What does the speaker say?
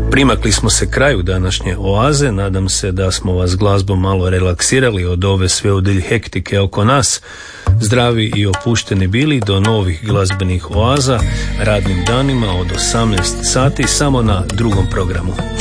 Primakli smo se kraju današnje oaze, nadam se da smo vas glazbom malo relaksirali od ove sve udilj hektike oko nas. Zdravi i opušteni bili do novih glazbenih oaza radnim danima od 18 sati samo na drugom programu.